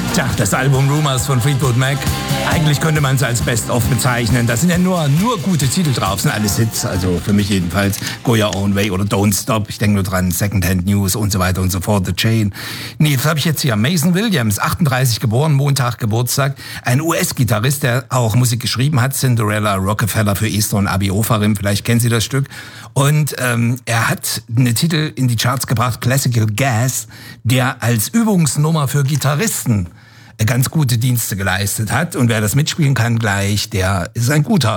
Tja, das Album Rumors von Fleetwood Mac, eigentlich könnte man es als Best-of bezeichnen. Da sind ja nur gute Titel drauf, sind alles Hits, also für mich jedenfalls. Go Your Own Way oder Don't Stop, ich denke nur dran, Secondhand News und so weiter und so fort, The Chain. Nee, das habe ich jetzt hier. Mason Williams, 38 geboren, Montag Geburtstag. Ein US-Gitarrist, der auch Musik geschrieben hat, Cinderella, Rockefeller für Esther und Abi Ofarim, vielleicht kennen Sie das Stück. Und er hat einen Titel in die Charts gebracht, Classical Gas, der als Übungsnummer für Gitarristen ganz gute Dienste geleistet hat. Und wer das mitspielen kann gleich, der ist ein guter.